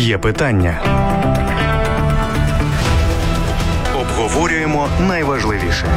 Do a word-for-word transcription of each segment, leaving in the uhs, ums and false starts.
Є питання. Обговорюємо найважливіше.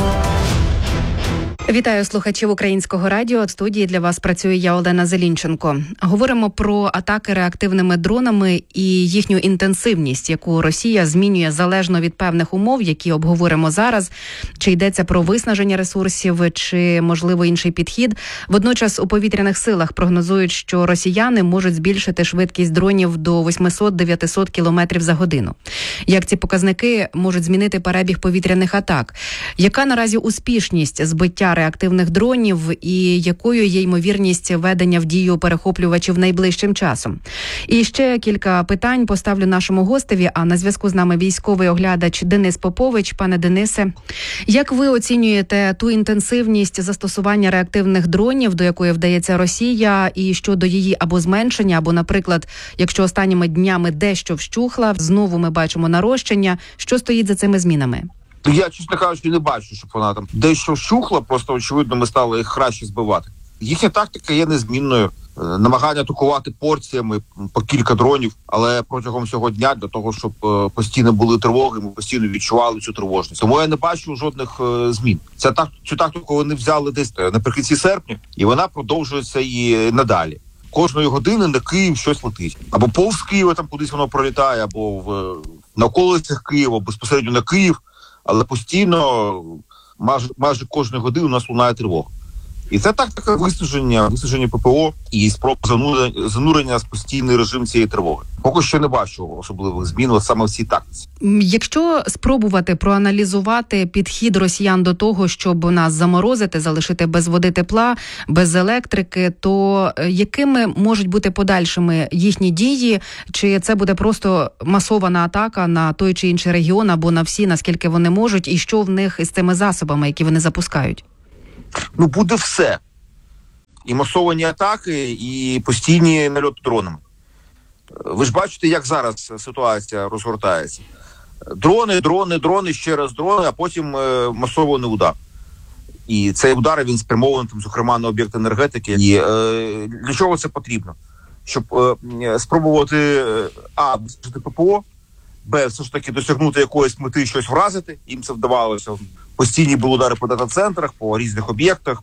Вітаю слухачів Українського радіо. В студії для вас працює я, Олена Зелінченко. Говоримо про атаки реактивними дронами і їхню інтенсивність, яку Росія змінює залежно від певних умов, які обговоримо зараз. Чи йдеться про виснаження ресурсів, чи, можливо, інший підхід. Водночас у повітряних силах прогнозують, що росіяни можуть збільшити швидкість дронів до вісімсот-дев'ятсот кілометрів за годину. Як ці показники можуть змінити перебіг повітряних атак? Яка наразі успішність збиття реактивних дронів і якою є ймовірність ведення в дію перехоплювачів найближчим часом? І ще кілька питань поставлю нашому гостеві, а на зв'язку з нами військовий оглядач Денис Попович. Пане Денисе, як ви оцінюєте ту інтенсивність застосування реактивних дронів, до якої вдається Росія, і щодо її або зменшення, або, наприклад, якщо останніми днями дещо вщухла, знову ми бачимо нарощення, що стоїть за цими змінами? Я, чесно кажучи, не бачу, щоб вона там дещо вщухла, просто, очевидно, ми стали їх краще збивати. Їхня тактика є незмінною. Намагання атакувати порціями по кілька дронів, але протягом цього дня для того, щоб постійно були тривоги, ми постійно відчували цю тривожність. Тому я не бачу жодних змін. Ця так, цю тактику вони взяли десь наприкінці серпня, і вона продовжується і надалі. Кожної години на Київ щось летить. Або повз Києва там кудись воно пролітає, або в на околицях Києва, безпосередньо на Київ. Але постійно, майже, майже кожної години у нас лунає тривога. І це так таке виснаження, виснаження ППО і спроба занурення, занурення в постійний режим цієї тривоги. Поки що не бачу особливих змін саме в цій тактиці. Якщо спробувати проаналізувати підхід росіян до того, щоб нас заморозити, залишити без води, тепла, без електрики, то якими можуть бути подальшими їхні дії? Чи це буде просто масована атака на той чи інший регіон або на всі, наскільки вони можуть, і що в них із цими засобами, які вони запускають? Ну, буде все. І масовані атаки, і постійні нальоти дронами. Ви ж бачите, як зараз ситуація розгортається. Дрони, дрони, дрони, ще раз дрони, а потім е, масований удар. І цей удар, він спрямований, там, зокрема, на об'єкт енергетики. І е, для чого це потрібно? Щоб е, спробувати, а, визначити ППО, б, все ж таки досягнути якоїсь мети, щось вразити. Їм це вдавалося. Постійні були удари по дата-центрах, по різних об'єктах,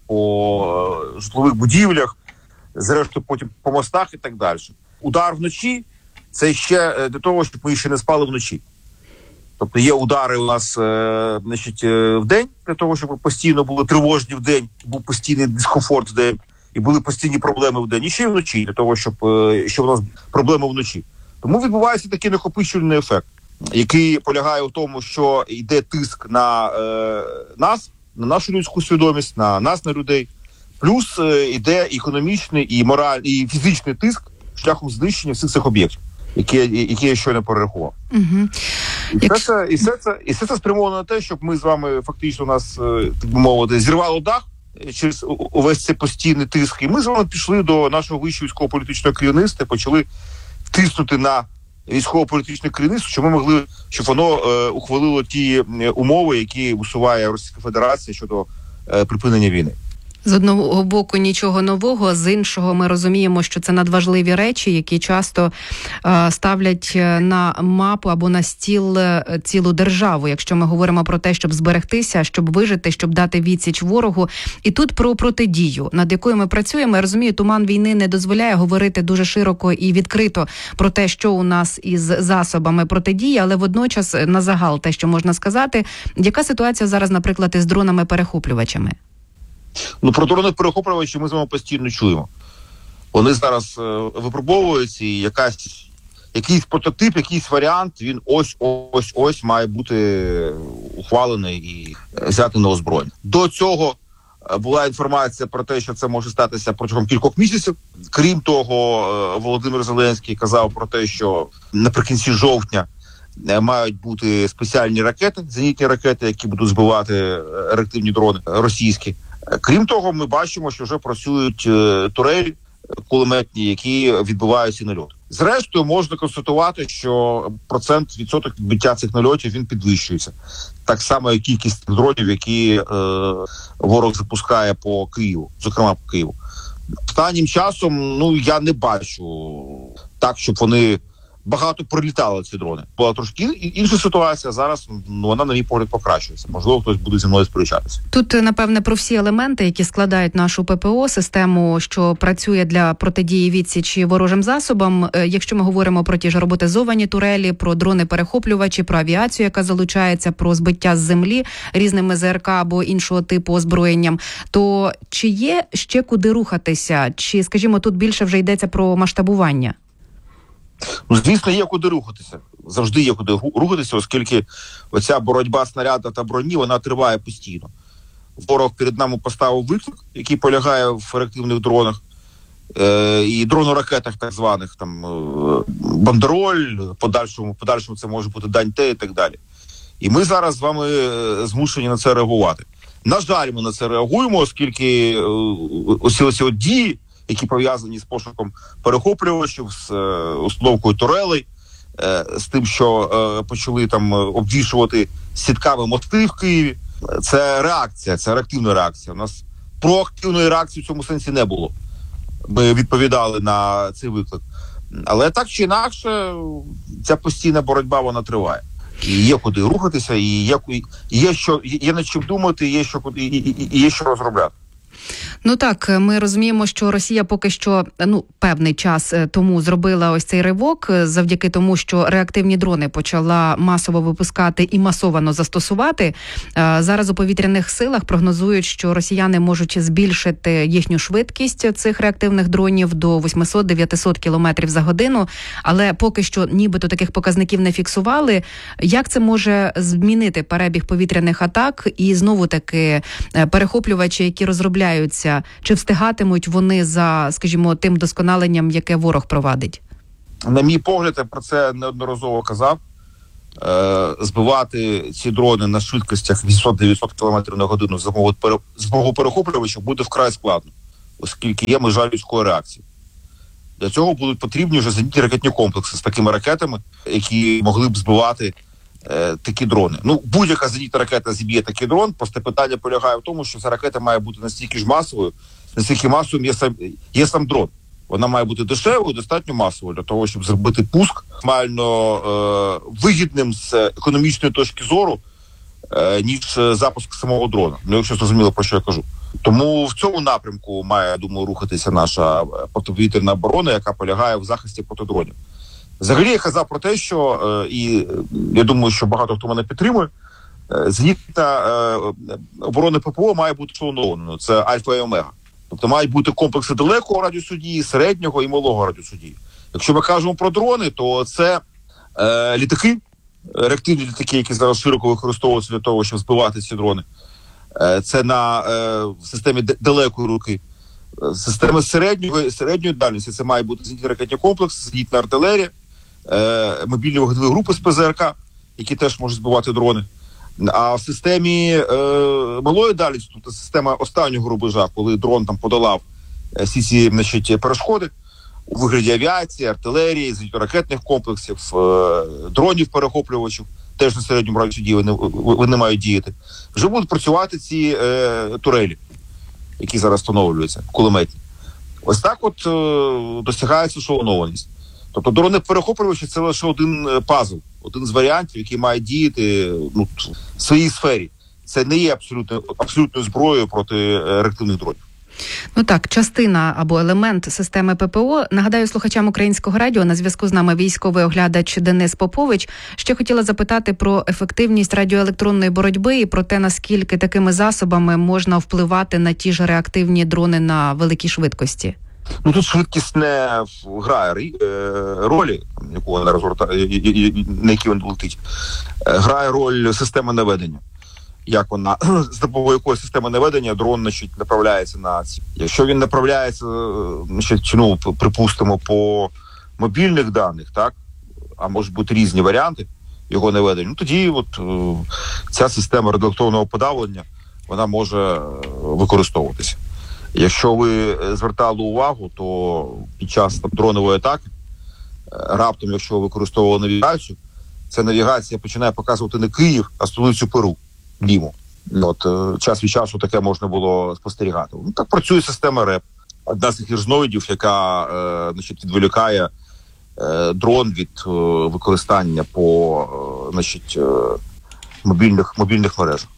по е, житлових будівлях, зрештою потім по мостах і так далі. Удар вночі – це ще для того, щоб ми ще не спали вночі. Тобто є удари у нас е, значить, е, в день, для того, щоб постійно були тривожні в день, був постійний дискомфорт в день, і були постійні проблеми в день. І ще й вночі, для того, щоб, е, щоб у нас проблеми вночі. Тому відбувається такий накопичувальний ефект, який полягає в тому, що йде тиск на е, нас, на нашу людську свідомість, на нас, на людей. Плюс е, йде економічний і моральний, і фізичний тиск шляхом знищення всіх цих об'єктів, які, які я щойно перерахував. Угу. І, Як... все це, і, все це, і все це спрямовано на те, щоб ми з вами фактично у нас, так би мовити, зірвало дах через увесь цей постійний тиск. І ми з вами пішли до нашого вищого військово-політичного керівництва, почали тиснути на військово-політичне керівництво, щоб ми могли, щоб воно е, ухвалило ті умови, які висуває Російська Федерація щодо е, припинення війни. З одного боку нічого нового, з іншого ми розуміємо, що це надважливі речі, які часто е, ставлять на мапу або на стіл цілу державу, якщо ми говоримо про те, щоб зберегтися, щоб вижити, щоб дати відсіч ворогу. І тут про протидію, над якою ми працюємо. Я розумію, туман війни не дозволяє говорити дуже широко і відкрито про те, що у нас із засобами протидії, але водночас на загал те, що можна сказати. Яка ситуація зараз, наприклад, із дронами-перехоплювачами? Ну, про дрони-перехоплювачі ми з вами постійно чуємо. Вони зараз е, випробовуються, і якась, якийсь прототип, якийсь варіант, він ось-ось-ось має бути ухвалений і взяти на озброєння. До цього була інформація про те, що це може статися протягом кількох місяців. Крім того, Володимир Зеленський казав про те, що наприкінці жовтня мають бути спеціальні ракети, зенітні ракети, які будуть збивати реактивні дрони російські. Крім того, ми бачимо, що вже працюють е, турелі кулеметні, які відбивають ці нальоти. Зрештою, можна констатувати, що процент, відсоток відбиття цих нальотів, він підвищується. Так само, як кількість дронів, які е, ворог запускає по Києву, зокрема по Києву. Останнім часом, ну, я не бачу так, щоб вони багато прилітали ці дрони. Була трошки інша ситуація. Зараз ну, вона, на мій погляд, покращується. Можливо, хтось буде зі мною сперечатися. Тут, напевне, про всі елементи, які складають нашу ППО, систему, що працює для протидії відсічі ворожим засобам. Якщо ми говоримо про ті ж роботизовані турелі, про дрони-перехоплювачі, про авіацію, яка залучається, про збиття з землі різними ЗРК або іншого типу озброєнням, то чи є ще куди рухатися? Чи, скажімо, тут більше вже йдеться про масштабування? Ну, звісно, є куди рухатися. Завжди є куди рухатися, оскільки оця боротьба снаряда та броні, вона триває постійно. Ворог перед нами поставив виклик, який полягає в реактивних дронах, е- і дроноракетах так званих, там, е- бандероль, подальшому, подальшому це може бути Дань-Те і так далі. І ми зараз з вами змушені на це реагувати. На жаль, ми на це реагуємо, оскільки е- ось ці от дії, які пов'язані з пошуком перехоплювачів, з е, установкою турелей, е, з тим, що е, почали там обвішувати сітками мости в Києві. Це реакція, це реактивна реакція. У нас проактивної реакції в цьому сенсі не було. Ми відповідали на цей виклик. Але так чи інакше, ця постійна боротьба, вона триває. І є куди рухатися, і є, і є, що, є над чим думати, і є що, і, і, і є що розробляти. Ну так, ми розуміємо, що Росія поки що, ну, певний час тому зробила ось цей ривок, завдяки тому, що реактивні дрони почала масово випускати і масовано застосувати. Зараз у повітряних силах прогнозують, що росіяни можуть збільшити їхню швидкість цих реактивних дронів до вісімсот-дев'ятсот кілометрів за годину, але поки що нібито таких показників не фіксували. Як це може змінити перебіг повітряних атак і знову-таки перехоплювачі, які розробляють, чи встигатимуть вони за, скажімо, тим досконаленням, яке ворог провадить? На мій погляд, я про це неодноразово казав, е, збивати ці дрони на швидкостях вісімсот-дев'ятсот кілометрів на годину з мого перехоплювача буде вкрай складно, оскільки є межа людської реакції. Для цього будуть потрібні вже зенітні ракетні комплекси з такими ракетами, які могли б збивати Е, такі дрони. Ну, будь-яка зенітна ракета зіб'є такий дрон, просто питання полягає в тому, що ця ракета має бути настільки ж масовою, настільки масовим є сам, є сам дрон. Вона має бути дешевою, достатньо масовою для того, щоб зробити пуск максимально е, вигідним з економічної точки зору, е, ніж запуск самого дрона. Ну, якщо зрозуміло, про що я кажу. Тому в цьому напрямку має, я думаю, рухатися наша протиповітряна оборона, яка полягає в захисті проти дронів. Взагалі я казав про те, що, е, і я думаю, що багато хто мене підтримує, е, зенітна е, оборона ППО має бути шалонована. Це альфа і омега. Тобто мають бути комплекси далекого радіусу дії, середнього і малого радіусу дії. Якщо ми кажемо про дрони, то це е, літаки, реактивні літаки, які зараз широко використовуються для того, щоб збивати ці дрони. Е, це на е, системі далекої руки. Системи середньої, середньої дальності, це має бути зенітний ракетний комплекс, зенітна артилерія, е, мобільні вогневі групи з ПЗРК, які теж можуть збивати дрони. А в системі е, малої дальності, тобто система останнього рубежа, коли дрон там подолав всі ці, значить, перешкоди у вигляді авіації, артилерії, зенітно-ракетних комплексів, е, дронів-перехоплювачів, теж на середньому радіусі дії вони, вони мають діяти, вже будуть працювати ці е, турелі, які зараз встановлюються, кулеметні. Ось так от е, досягається шалонованість. Тобто дрони-перехоплювачі – це лише один пазл, один з варіантів, який має діяти, ну, в своїй сфері. Це не є абсолютно, абсолютною зброєю проти реактивних дронів. Ну так, частина або елемент системи ППО. Нагадаю слухачам Українського радіо, на зв'язку з нами військовий оглядач Денис Попович. Ще хотіла запитати про ефективність радіоелектронної боротьби і про те, наскільки такими засобами можна впливати на ті ж реактивні дрони на великій швидкості. Ну тут швидкість не грає ролі, яку вона розгортає, на якій він летить. Грає роль системи наведення. Як вона, з допомогою якої системи наведення дрон, значить, направляється на ці. Якщо він направляється, значить, ну, припустимо, по мобільних даних, так, а можуть бути різні варіанти його наведення, ну тоді от ця система радіоелектронного подавлення, вона може використовуватися. Якщо ви звертали увагу, то під час там, дронової атаки, раптом, якщо ви використовували навігацію, ця навігація починає показувати не Київ, а столицю Перу, Ліму. От, час від часу таке можна було спостерігати. Ну, так працює система РЕП. Одна з таких різновидів, яка е, значить, відволікає е, дрон від е, використання по е, значить, е, мобільних, мобільних мережах.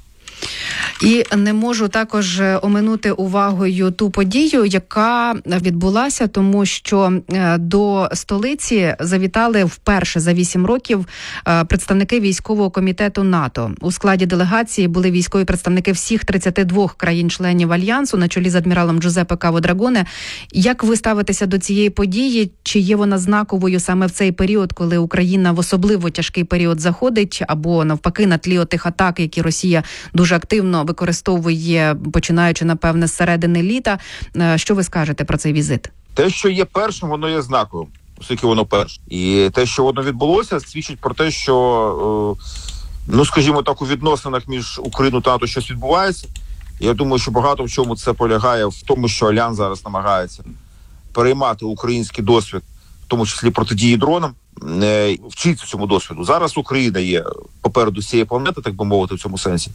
І не можу також оминути увагою ту подію, яка відбулася, тому що до столиці завітали вперше за вісім років представники військового комітету НАТО. У складі делегації були військові представники всіх тридцяти двох країн-членів Альянсу на чолі з адміралом Джузеппе Каво-Драгоне. Як ви ставитеся до цієї події? Чи є вона знаковою саме в цей період, коли Україна в особливо тяжкий період заходить, або навпаки на тлі отих атак, які Росія дуже активно використовує, починаючи, напевне, з середини літа? Що ви скажете про цей візит? Те, що є першим, воно є знаковим, оскільки воно перше. І те, що воно відбулося, свідчить про те, що, ну, скажімо так, у відносинах між Україною та НАТО щось відбувається. Я думаю, що багато в чому це полягає в тому, що Альянс зараз намагається переймати український досвід, в тому числі протидії дронам, вчиться цьому досвіду. Зараз Україна є попереду цієї планети, так би мовити, в цьому сенсі.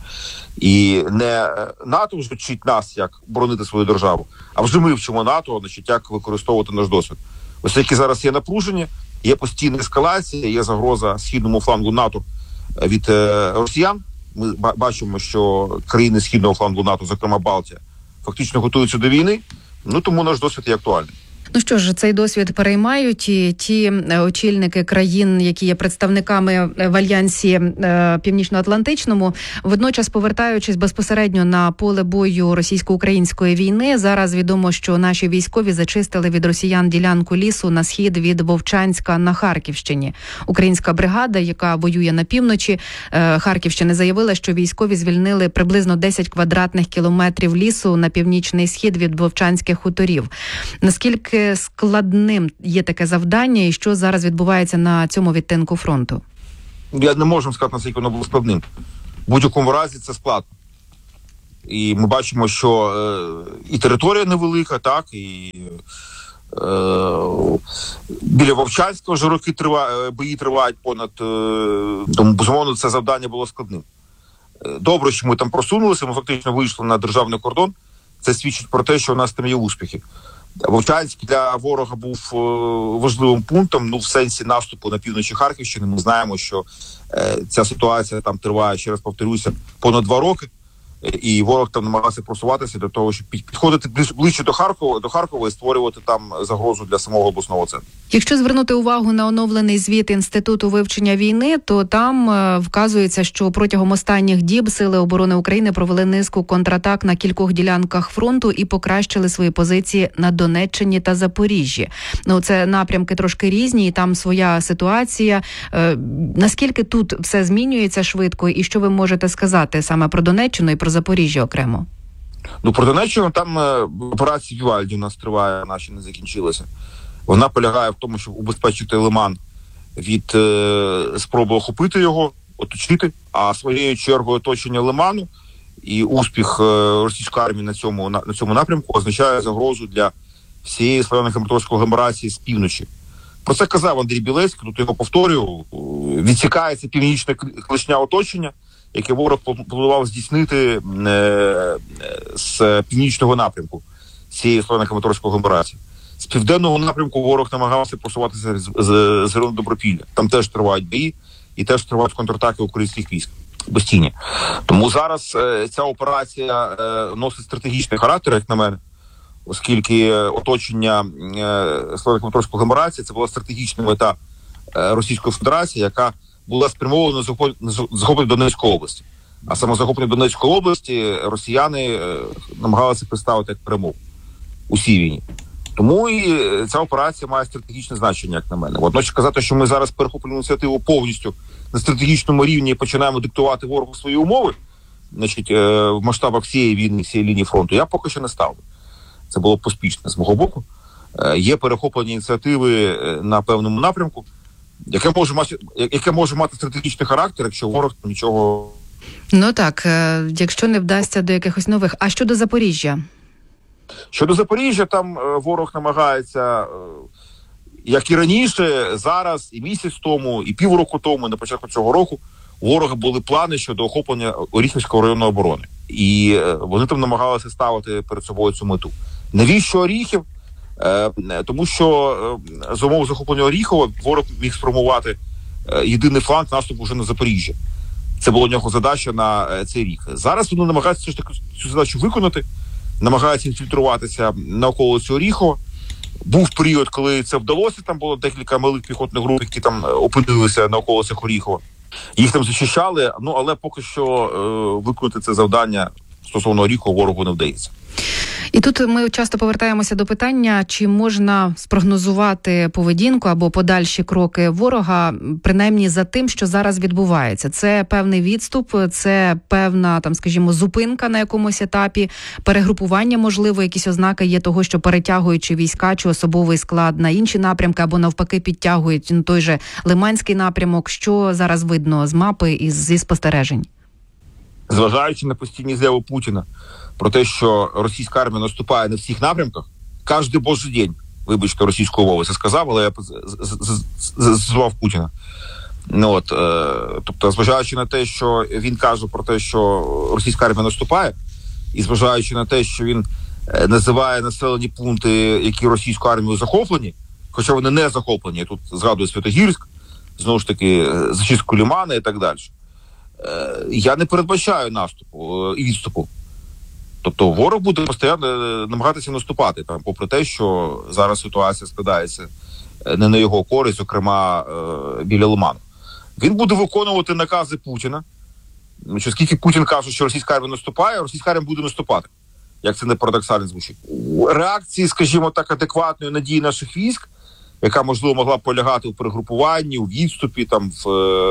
І не НАТО вже вчить нас, як боронити свою державу, а вже ми вчимо НАТО, значить, як використовувати наш досвід. Ось які зараз є напруження, є постійна ескалація, є загроза східному флангу НАТО від е, росіян. Ми бачимо, що країни східного флангу НАТО, зокрема Балтія, фактично готуються до війни, ну тому наш досвід є актуальний. Ну що ж, цей досвід переймають і ті очільники країн, які є представниками в Альянсі Північно-Атлантичному, водночас повертаючись безпосередньо на поле бою російсько-української війни. Зараз відомо, що наші військові зачистили від росіян ділянку лісу на схід від Вовчанська на Харківщині. Українська бригада, яка воює на півночі Харківщини, заявила, що військові звільнили приблизно десять квадратних кілометрів лісу на північний схід від Вовчанських хуторів. Наскільки складним є таке завдання і що зараз відбувається на цьому відтинку фронту? Я не можу сказати, наскільки воно було складним. В будь-якому разі це складно. І ми бачимо, що е, і територія невелика, так, і е, біля Вовчанська вже роки трива, бої тривають понад, е, тому, безумовно, це завдання було складним. Добре, що ми там просунулися, ми фактично вийшли на державний кордон. Це свідчить про те, що у нас там є успіхи. Вовчанськ для ворога був е, важливим пунктом, ну, в сенсі наступу на півночі Харківщини. Ми знаємо, що е, ця ситуація там триває, ще раз повторюся, понад два роки. І ворог там намагався просуватися для того, щоб підходити ближче до Харкова, до Харкова і створювати там загрозу для самого обласного центру. Якщо звернути увагу на оновлений звіт Інституту вивчення війни, то там е, вказується, що протягом останніх діб Сили оборони України провели низку контратак на кількох ділянках фронту і покращили свої позиції на Донеччині та Запоріжжі. Ну, це напрямки трошки різні, і там своя ситуація. Е, наскільки тут все змінюється швидко, і що ви можете сказати саме про Донеччину і про Запоріжжя окремо? Ну, про Донеччину там е, операція Вівальді у нас триває, наші не закінчилася. Вона полягає в тому, щоб убезпечити Лиман від е, спроби охопити його, оточити, а своєю чергою оточення Лиману і успіх е, російської армії на цьому, на, на цьому напрямку означає загрозу для всієї славяно-краматорської агломерації з півночі. Про це казав Андрій Білецький, тут його повторюю, відсікається північне клешня оточення, яке ворог планував здійснити е, з північного напрямку цієї славяно-краматорської агломерації. З південного напрямку ворог намагався просуватися з, з, з району Добропілля. Там теж тривають бої і теж тривають контратаки українських військ постійні. Тому зараз е, ця операція е, носить стратегічний характер, як на мене, оскільки оточення е, славяно-краматорської агломерації – це була стратегічна мета е, Російської Федерації, яка була спрямована на захоплення Донецької області. А саме захоплення Донецької області росіяни е, намагалися представити як перемогу у цій війні. Тому і ця операція має стратегічне значення, як на мене. Водночас казати, що ми зараз перехоплюємо ініціативу повністю на стратегічному рівні і починаємо диктувати ворогу свої умови, значить, е, в масштабах цієї війни, цієї лінії фронту, я поки що не ставлю. Це було поспішно з мого боку. Е, є перехоплення ініціативи на певному напрямку, яке може мати, яке може мати стратегічний характер, якщо ворог нічого... Ну так, е, якщо не вдасться до якихось нових. А щодо Запоріжжя? Щодо Запоріжжя, там е, ворог намагається, е, як і раніше, зараз, і місяць тому, і півроку тому, на початку цього року, у ворога були плани щодо охоплення Оріхівського району оборони. І е, вони там намагалися ставити перед собою цю мету. Навіщо Оріхів? Е, тому що е, за умов захоплення Оріхова ворог міг сформувати е, єдиний фланг наступу вже на Запоріжжя. Це була у нього задача на е, цей рік. Зараз вони намагаються ж таки цю задачу виконати, намагаються інфільтруватися на околиці Оріхова. Був період, коли це вдалося, там було декілька малих піхотних груп, які там опинилися на околицях Оріхова. Їх там зачищали, ну але поки що е, виконати це завдання стосовно Оріхова ворогу не вдається. І тут ми часто повертаємося до питання, чи можна спрогнозувати поведінку або подальші кроки ворога, принаймні за тим, що зараз відбувається. Це певний відступ, це певна, там, скажімо, зупинка на якомусь етапі, перегрупування, можливо, якісь ознаки є того, що перетягуючи війська чи особовий склад на інші напрямки, або навпаки підтягують на той же Лиманський напрямок. Що зараз видно з мапи і зі спостережень? Зважаючи на постійні заяви Путіна про те, що російська армія наступає на всіх напрямках, кожен божий день, вибачте, російською мовою це сказав, але я звав Путіна. Ну, от, е, тобто, зважаючи на те, що він каже про те, що російська армія наступає, і зважаючи на те, що він називає населені пункти, які російською армією захоплені, хоча вони не захоплені, я тут згадую Святогірськ, знову ж таки, зачистку Лимана і так далі. Я не передбачаю наступу і відступу. Тобто ворог буде постійно намагатися наступати, там, попри те, що зараз ситуація складається не на його користь, зокрема біля Лиману. Він буде виконувати накази Путіна. Що скільки Путін каже, що російська армія наступає, російська армія буде наступати. Як це не парадоксально звучить. Реакції, скажімо так, адекватної надії наших військ, яка, можливо, могла б полягати у перегрупуванні, у відступі, там, в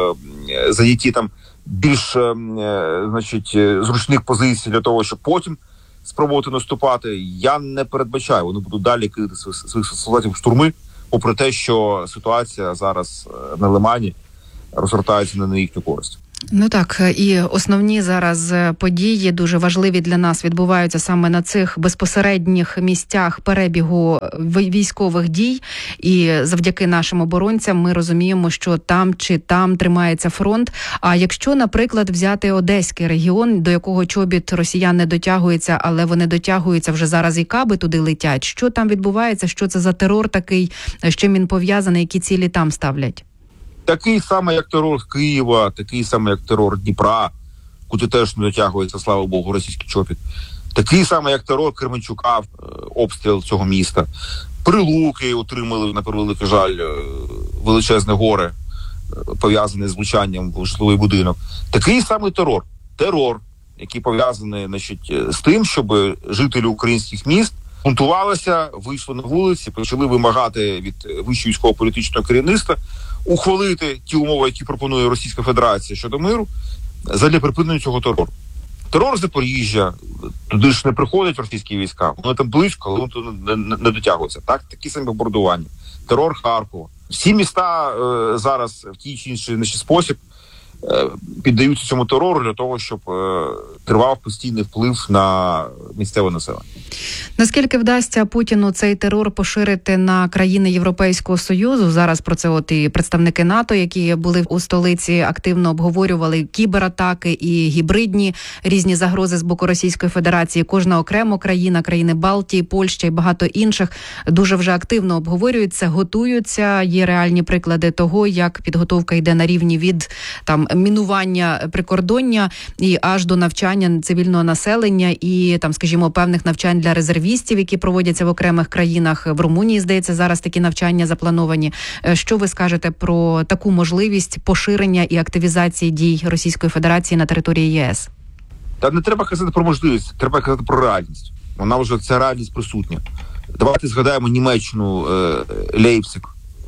е, занятті там, більш е, значить, зручних позицій для того, щоб потім спробувати наступати, я не передбачаю. Вони будуть далі кидати своїх солдатів в штурми, попри те, що ситуація зараз на Лимані розгортається не на їхню користь. Ну так, і основні зараз події, дуже важливі для нас, відбуваються саме на цих безпосередніх місцях перебігу військових дій. І завдяки нашим оборонцям ми розуміємо, що там чи там тримається фронт. А якщо, наприклад, взяти Одеський регіон, до якого чобіт росіян не дотягується, але вони дотягуються вже зараз, і каби туди летять. Що там відбувається? Що це за терор такий? З чим він пов'язаний? Які цілі там ставлять? Такий самий, як терор Києва, такий самий, як терор Дніпра, куди теж не дотягується, слава Богу, російський чобіт. Такий самий, як терор Кременчука, обстріл цього міста. Прилуки отримали, на превеликий жаль, величезне горе, пов'язане з влучанням в житловий будинок. Такий самий терор. Терор, який пов'язаний, значить, з тим, щоб жителі українських міст бунтувалися, вийшли на вулиці, почали вимагати від вищого військово-політичного керівництва ухвалити ті умови, які пропонує Російська Федерація щодо миру, задля припинення цього терору. Терор Запоріжжя, туди ж не приходять російські війська, вони там близько, але вони туди не, не, не дотягуються. Так, такі самі бомбардування. Терор Харкова. Всі міста е, зараз в тій чи інший спосіб е, піддаються цьому терору для того, щоб е, тривав постійний вплив на місцеве населення. Наскільки вдасться Путіну цей терор поширити на країни Європейського Союзу? Зараз про це от і представники НАТО, які були у столиці, активно обговорювали кібератаки і гібридні різні загрози з боку Російської Федерації. Кожна окремо країна, країни Балтії, Польща і багато інших дуже вже активно обговорюються, готуються. Є реальні приклади того, як підготовка йде на рівні від там мінування прикордоння і аж до навчання цивільного населення і там, скажімо, певних навчань для резервістів, які проводяться в окремих країнах. В Румунії, здається, зараз такі навчання заплановані. Що ви скажете про таку можливість поширення і активізації дій Російської Федерації на території ЄС? Та не треба казати про можливість, треба казати про реальність. Вона вже, ця реальність присутня. Давайте згадаємо Німеччину, Лейпциг,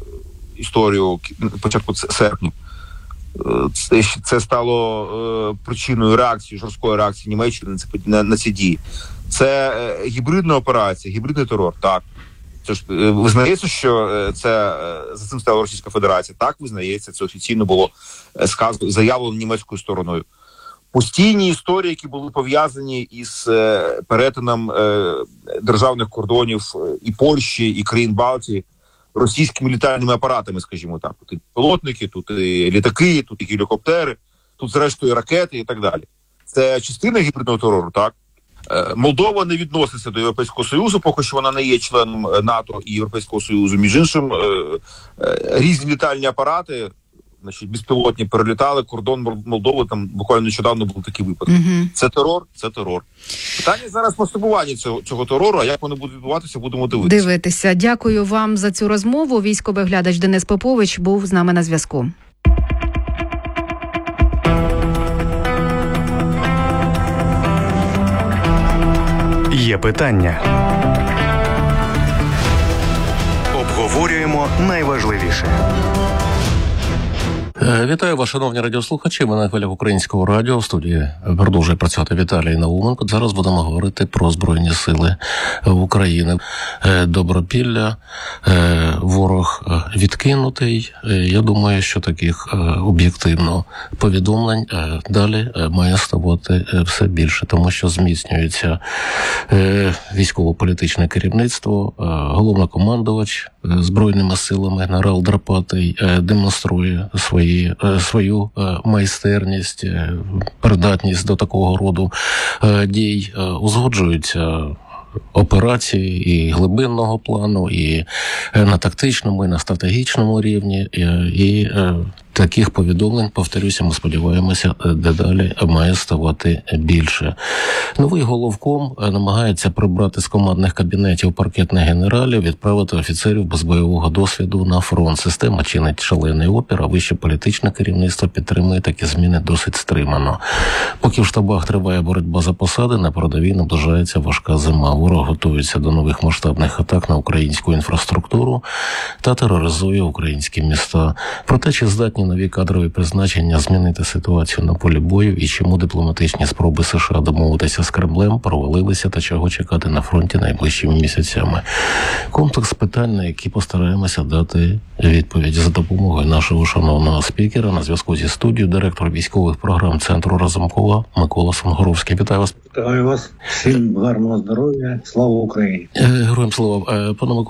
історію початку серпня. Це, це стало причиною реакції, жорсткої реакції Німеччини на, ці, на, на ці дії. Це е, гібридна операція, гібридний терор, так. Це ж е, визнається, що е, це е, за цим стала Російська Федерація. Так, визнається, це офіційно було е, сказано, заявлено німецькою стороною. Постійні історії, які були пов'язані із е, перетином е, державних кордонів е, і Польщі, і країн Балтії, російськими літальними апаратами, скажімо так. Тут і пілотники, тут і літаки, тут і гелікоптери, тут зрештою ракети і так далі. Це частина гібридного терору, так. Молдова не відноситься до Європейського Союзу, поки що вона не є членом НАТО і Європейського Союзу. Між іншим, різні літальні апарати, значить, безпілотні перелітали кордон Молдови, там буквально нещодавно був такий випадок. Mm-hmm. Це терор, це терор. Питання зараз поступування цього, цього терору, а як воно буде відбуватися, будемо дивитися. Дивитися. Дякую вам за цю розмову. Військовий глядач Денис Попович був з нами на зв'язку. Є питання. Обговорюємо найважливіше. Вітаю вас, шановні радіослухачі. Ми на хвилях Українського радіо. В студії продовжує працювати Віталій Науменко. Зараз будемо говорити про Збройні сили України. Добропілля, ворог відкинутий. Я думаю, що таких об'єктивно повідомлень далі має ставати все більше, тому що зміцнюється військово-політичне керівництво, головнокомандувач Збройними силами генерал Драпатий демонструє свої, свою майстерність, придатність до такого роду дій, узгоджуються операції і глибинного плану, і на тактичному, і на стратегічному рівні, і, і таких повідомлень, повторюся, ми сподіваємося, дедалі має ставати більше. Новий головком намагається прибрати з командних кабінетів паркетних генералів, відправити офіцерів без бойового досвіду на фронт. Система чинить шалений опір, а вище політичне керівництво підтримує такі зміни досить стримано. Поки в штабах триває боротьба за посади, на передовій наближається важка зима. Ворог готується до нових масштабних атак на українську інфраструктуру та тероризує українські міста. Проте, чи здатні нові кадрові призначення змінити ситуацію на полі бою і чому дипломатичні спроби США домовитися з Кремлем провалилися та чого чекати на фронті найближчими місяцями. Комплекс питань, на які постараємося дати відповідь за допомогою нашого шановного спікера. На зв'язку зі студією директор військових програм Центру Разумкова Микола Сонгоровський. Вітаю вас. Вітаю вас. Всім гарного здоров'я. Слава Україні. Героям слава. Пане Микола,